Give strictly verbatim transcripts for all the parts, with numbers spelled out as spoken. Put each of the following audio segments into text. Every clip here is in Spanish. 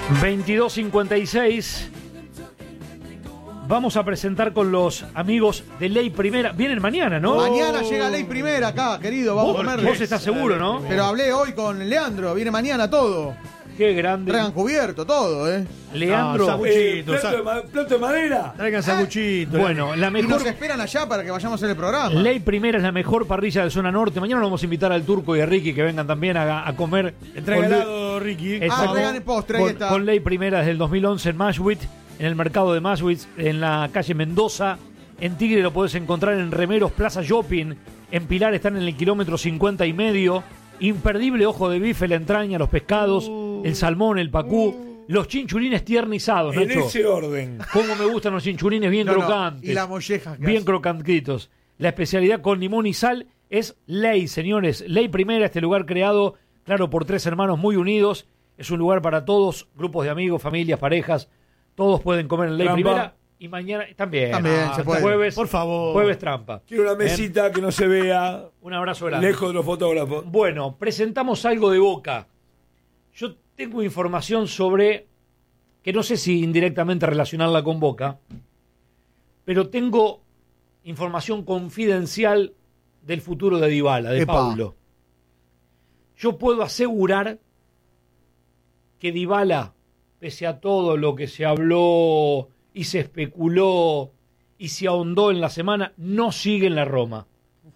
veintidós cincuenta y seis. Vamos a presentar con los amigos de Ley Primera. Vienen mañana, ¿no? Mañana llega Ley Primera acá, querido. Vamos ¿Vos, a comer. vos estás seguro, ¿no? Pero hablé hoy con Leandro. Viene mañana todo. Qué grande. Traigan cubierto, todo, ¿eh? Leandro. No, eh, plato, de ma- plato de madera. Traigan sanguchito. Bueno, la Y nos mejor. esperan allá para que vayamos a hacer el programa. Ley Primera es la mejor parrilla de zona norte. Mañana nos vamos a invitar al Turco y a Ricky que vengan también a, a comer. Traiga Con- helado, Ricky. Exacto. Ah, traigan el postre, ahí con, está. con Ley Primera desde el dos mil once en Mashwit, en el mercado de Mashwit, en la calle Mendoza. En Tigre lo podés encontrar en Remeros, Plaza Shopping. En Pilar están en el kilómetro cincuenta y medio. Imperdible ojo de bife, la entraña, los pescados, el salmón, el pacú, los chinchulines tiernizados, En Nacho. ese orden. Cómo me gustan los chinchulines bien No, no, crocantes. y la molleja que Bien hace. crocantitos. La especialidad con limón y sal es Ley, señores. Ley Primera, este lugar creado, claro, por tres hermanos muy unidos. Es un lugar para todos, grupos de amigos, familias, parejas. Todos pueden comer en Ley Trampa. Primera. Y mañana también. También Ah, se puede. Jueves, Por favor. Jueves trampa. Quiero una mesita que no se vea Un abrazo grande. lejos de los fotógrafos. Bueno, presentamos algo de Boca. Yo tengo información sobre, que no sé si indirectamente relacionarla con Boca, pero tengo información confidencial del futuro de Dybala, de Epa. Paulo. Yo puedo asegurar que Dybala, pese a todo lo que se habló y se especuló y se ahondó en la semana, no sigue en la Roma.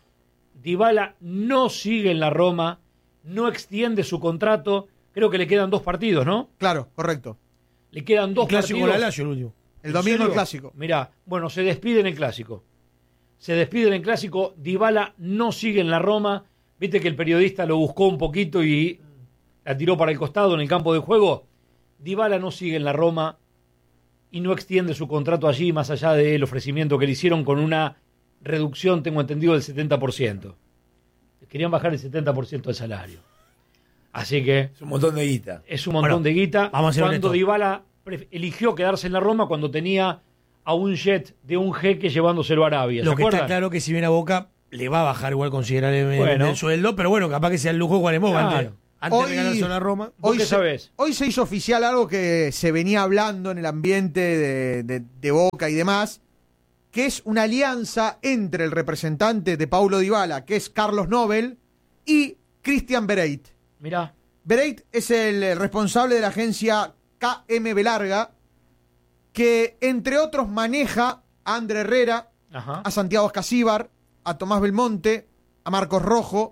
Dybala no sigue en la Roma, no extiende su contrato. Creo que le quedan dos partidos, ¿no? Claro, correcto. Le quedan dos El clásico partidos. con la Lazio, el último. El ¿En domingo serio? el clásico. Mirá, bueno, se despide en el clásico. Se despide en el clásico. Dybala no sigue en la Roma. Viste que el periodista lo buscó un poquito y la tiró para el costado en el campo de juego. Dybala no sigue en la Roma y no extiende su contrato allí, más allá del ofrecimiento que le hicieron con una reducción, tengo entendido, del setenta por ciento. Querían bajar el setenta por ciento del salario. Así que Es un montón de guita. es un montón Bueno, de guita. vamos a ser Cuando honestos. Dybala pref- eligió quedarse en la Roma cuando tenía a un jet de un jeque llevándoselo a Arabia. ¿Se Lo que acuerdan? está claro que si viene a Boca, le va a bajar igual considerablemente Bueno. el sueldo, pero bueno, capaz que sea el lujo Guaremó Claro. antes, antes Hoy- de ganarse a la Roma. ¿Vos qué se, sabés? hoy se hizo oficial algo que se venía hablando en el ambiente de, de- de Boca y demás, que es una alianza entre el representante de Paulo Dybala, que es Carlos Nobel, y Christian Bereit. Mirá, Bereit es el responsable de la agencia K M B Larga, que entre otros maneja a André Herrera, ajá. a Santiago Escasíbar, a Tomás Belmonte, a Marcos Rojo,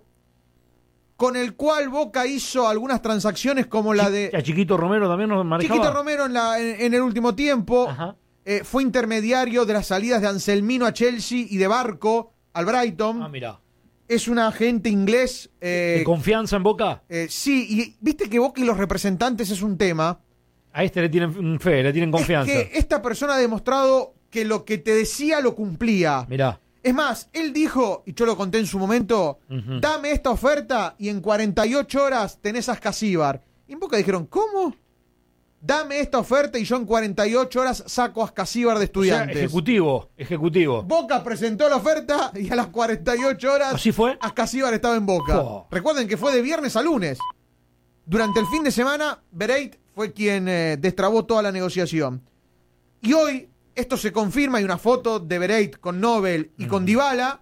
con el cual Boca hizo algunas transacciones como la de A Chiquito Romero también nos manejaba. Chiquito Romero en, la, en, en el último tiempo. Ajá. Eh, fue intermediario de las salidas de Anselmino a Chelsea y de Barco al Brighton. Ah, mirá. Es un agente inglés. eh, ¿De confianza en Boca? eh, sí, y viste que Boca y los representantes es un tema. A este le tienen fe, le tienen confianza. Es que esta persona ha demostrado que lo que te decía lo cumplía. Mirá. Es más, él dijo, y yo lo conté en su momento, Ujú. dame esta oferta y en cuarenta y ocho horas tenés a Ascasíbar. Y en Boca dijeron, ¿cómo? Dame esta oferta y yo en cuarenta y ocho horas saco a Ascasíbar de O sea, Estudiantes. ejecutivo, ejecutivo. Boca presentó la oferta y a las cuarenta y ocho horas ¿Así fue? Ascasíbar estaba en Boca. Oh. Recuerden que fue de viernes a lunes. Durante el fin de semana, Bereit fue quien eh, destrabó toda la negociación. Y hoy esto se confirma, hay una foto de Bereit con Nobel y con Dybala.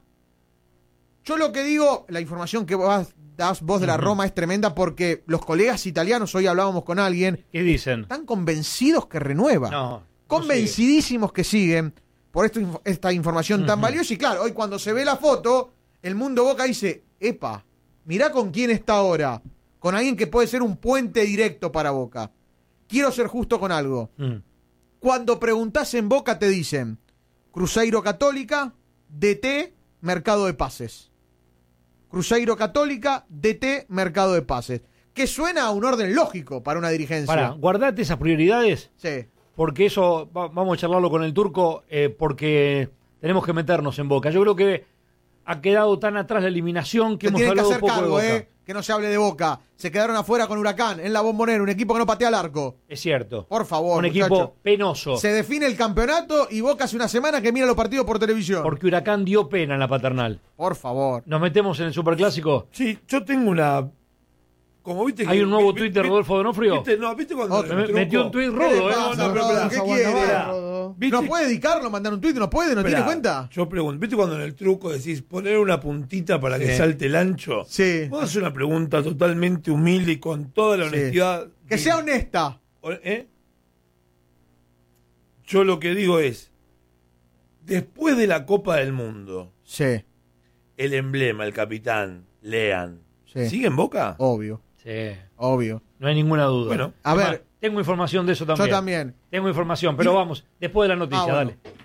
Yo lo que digo, la información que vos das vos de la Roma es tremenda porque los colegas italianos, hoy hablábamos con alguien, ¿Qué dicen? están convencidos que renueva. No. no Convencidísimos que siguen por esto, inf- esta información tan Ujú. valiosa. Y claro, hoy cuando se ve la foto, el mundo Boca dice, epa, mirá con quién está ahora. Con alguien que puede ser un puente directo para Boca. Quiero ser justo con algo. sigue. Mm. Cuando preguntás en Boca te dicen Cruzeiro Católica, D T, Mercado de Pases. Cruzeiro Católica, D T, Mercado de Pases. Que suena a un orden lógico para una dirigencia. Pará, guardate esas prioridades, Sí. porque eso va- vamos a charlarlo con el turco, eh, porque tenemos que meternos en Boca. Yo creo que ha quedado tan atrás la eliminación que Se hemos tienen que hablado hacer poco de cargo, Boca. eh. Que no se hable de Boca. Se quedaron afuera con Huracán, en la Bombonera, un equipo que no patea al arco. Es cierto. Por favor, Un equipo muchacho. penoso. Se define el campeonato y Boca hace una semana que mira los partidos por televisión. Porque Huracán dio pena en la paternal. Por favor. ¿Nos metemos en el superclásico? Sí, yo tengo una como viste que- Hay un nuevo vi- tuit de vi- Rodolfo Donofrio. ¿Viste? No, ¿viste cuando Otro. el Me- truco- metió un tuit ¿Qué rodo, le ¿eh? pasa, No, no, pero Rodo? pará. ¿Qué Aguanta quiere? vara, Rodo. ¿Viste? ¿No puede dedicarlo, mandar un tuit? ¿No puede? ¿No Esperá, tiene cuenta? Yo pregunto, ¿viste cuando en el truco decís poner una puntita para que Sí. salte el ancho? Sí. Vos haces una pregunta totalmente humilde y con toda la Sí. honestidad. Que sea honesta. ¿Eh? Yo lo que digo es, después de la Copa del Mundo, Sí, el emblema, el capitán, Lean, sí. ¿sigue en Boca? Obvio, Sí, obvio. no hay ninguna duda. Bueno, A Es ver, más, tengo información de eso también. yo también. Tengo información, pero vamos, después de la noticia, Ah, bueno. dale.